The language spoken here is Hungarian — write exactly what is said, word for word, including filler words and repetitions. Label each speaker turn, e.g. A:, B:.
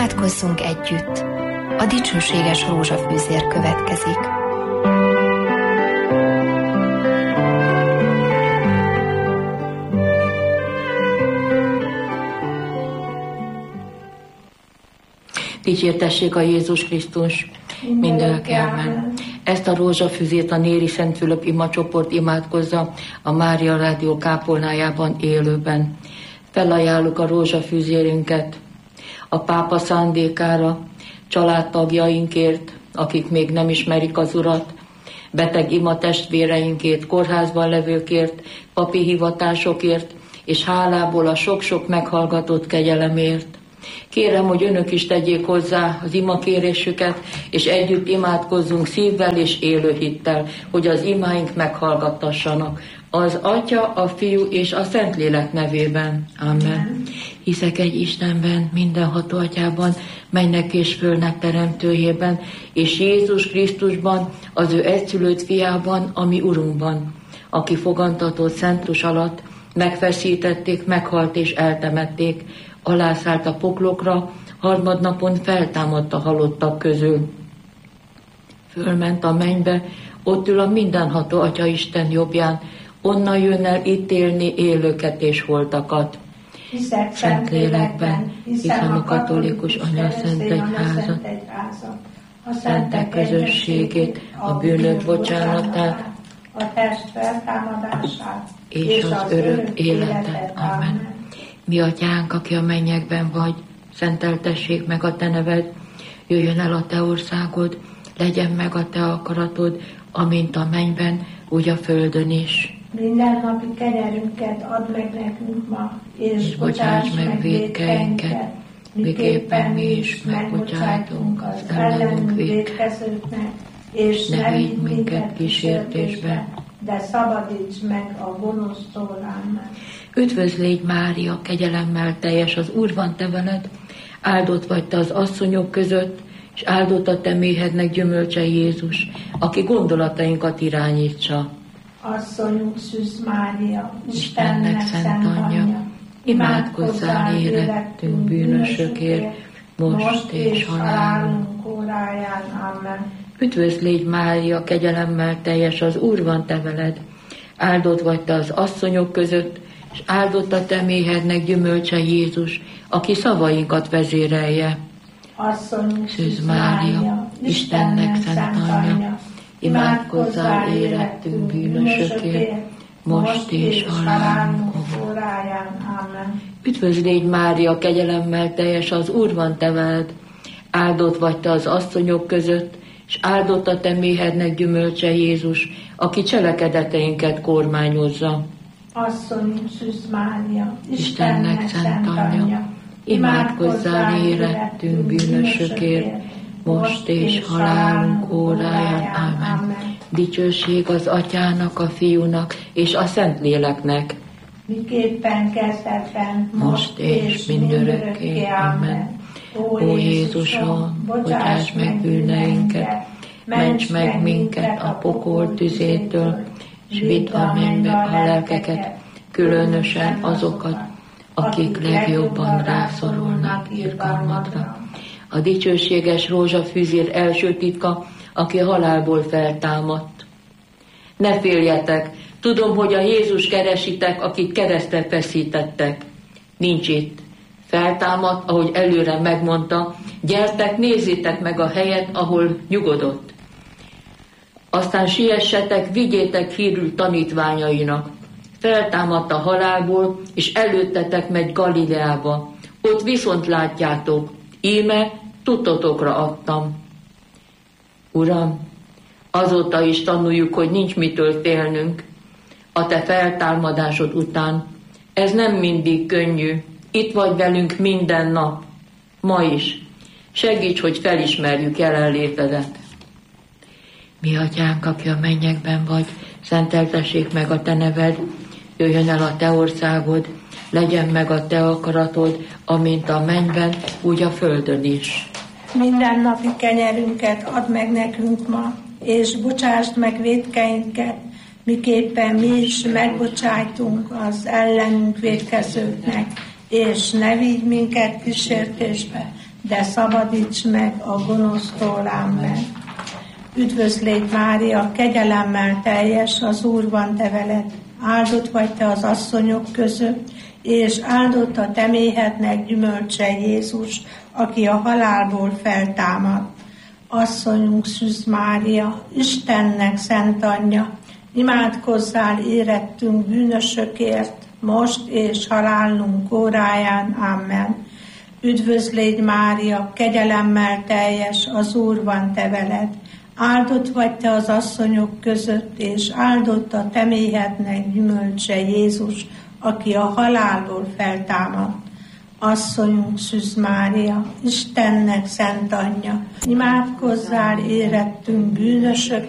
A: Imádkozzunk együtt. A dicsőséges rózsafűzér következik.
B: Dicsértessék a Jézus Krisztus mindörökké, amen. Ezt a rózsafüzét a Néri Szent Fülöp imacsoport imádkozza a Mária Rádió kápolnájában élőben. Felajánljuk a rózsafűzérünket a pápa szándékára, családtagjainkért, akik még nem ismerik az Urat, beteg imatestvéreinkért, kórházban levőkért, papi hivatásokért, és hálából a sok-sok meghallgatott kegyelemért. Kérem, hogy önök is tegyék hozzá az imakérésüket, és együtt imádkozzunk szívvel és élő hittel, hogy az imáink meghallgattassanak. Az Atya, a Fiú és a Szentlélek nevében. Amen. Hiszek egy Istenben, mindenható Atyában, mennek és földnek teremtőjében, és Jézus Krisztusban, az ő egyszülött fiában, a mi Urunkban, aki fogantatott Szentus alatt, megfeszítették, meghalt és eltemették, alászállt a poklokra, harmadnapon feltámadt a halottak közül. Fölment a mennybe, ott ül a mindenható Atya Isten jobbján, onnan jön el ítélni élőket és holtakat.
C: Hiszek Szentlélekben,
B: hiszem a katolikus anyaszentegyházat,
C: a szentek közösségét,
B: a bűnök bocsánatát,
C: a test feltámadását
B: és az örök életet. Amen. Mi Atyánk, aki a mennyekben vagy, szenteltessék meg a te neved, jöjjön el a te országod, legyen meg a te akaratod, amint a mennyben, úgy a földön is.
C: Minden napi kenyerünket add meg nekünk ma, és, és bocsáss meg vétkeinket, miképpen mi is megbocsájtunk az ellenünk vétkezőknek, és ne vigy minket kísértésbe, de szabadíts meg a gonosztól. Amen.
B: Üdvözlégy Mária, kegyelemmel teljes, az Úr van te veled, áldott vagy te az asszonyok között, és áldott a te méhednek gyümölcse Jézus, aki gondolatainkat irányítsa.
C: Asszonyunk Szűz Mária,
B: Istennek szent anyja, imádkozzál érettünk bűnösökért, most és halálunk
C: óráján. Amen.
B: Üdvözlégy Mária, kegyelemmel teljes, az Úr van te veled, áldott vagy te az asszonyok között, és áldott a te méhednek gyümölcse Jézus, aki szavainkat vezérelje.
C: Asszonyunk
B: Szűz Mária, Istennek szent anyja, imádkozzál érettünk bűnösökért, most és halálunk
C: óráján. Amen.
B: Üdvözlégy Mária, kegyelemmel teljes, az Úr van te veled, áldott vagy te az asszonyok között, és áldott a te méhednek gyümölcse Jézus, aki cselekedeteinket kormányozza.
C: Asszonyunk Szűz Mária,
B: Istennek szent anyja, imádkozzál érettünk bűnösökért, most és halálunk óráján. Amen. Dicsőség az Atyának, a Fiúnak és a Szentléleknek,
C: miképpen kezdetben,
B: most és mindörökké. Amen. Ó Jézusom, bocsáss meg bűneinket, ments meg minket a pokol tüzétől, s vidd a mennybe a lelkeket, különösen azokat, akik legjobban rászorulnak irgalmadra. A dicsőséges rózsafűzér első titka, aki halálból feltámadt. Ne féljetek, tudom, hogy a Jézus keresitek, akit keresztre feszítettek. Nincs itt. Feltámadt, ahogy előre megmondta, gyertek, nézzétek meg a helyet, ahol nyugodott. Aztán siessetek, vigyétek hírül tanítványainak. Feltámadt a halálból, és előttetek megy Galileába. Ott viszont látjátok, íme tudtotokra adtam. Uram, azóta is tanuljuk, hogy nincs mitől félnünk. A te feltámadásod után ez nem mindig könnyű. Itt vagy velünk minden nap, ma is. Segíts, hogy felismerjük jelenlétedet. Mi Atyánk, aki a mennyekben vagy, szenteltessék meg a te neved, jöjjön el a te országod, legyen meg a te akaratod, amint a mennyben, úgy a földön is.
C: Minden napi kenyerünket add meg nekünk ma, és bocsásd meg vétkeinket, miképpen mi is megbocsájtunk az ellenünk vétkezőknek, és ne vigy minket kísértésbe, de szabadíts meg a gonosztól, amen. Üdvözl légy Mária, kegyelemmel teljes, az Úr van te veled. Áldott vagy te az asszonyok között, és áldott a te méhednek gyümölcse Jézus, aki a halálból feltámad. Asszonyunk Szűz Mária, Istennek szent anyja, imádkozzál érettünk bűnösökért, most és halálunk óráján. Amen. Üdvözl légy Mária, kegyelemmel teljes, az Úr van te veled. Áldott vagy te az asszonyok között, és áldott a te méhednek gyümölcse Jézus, aki a halálból feltámad. Asszonyunk Szűz Mária, Istennek szent anyja, imádkozzál érettünk bűnösök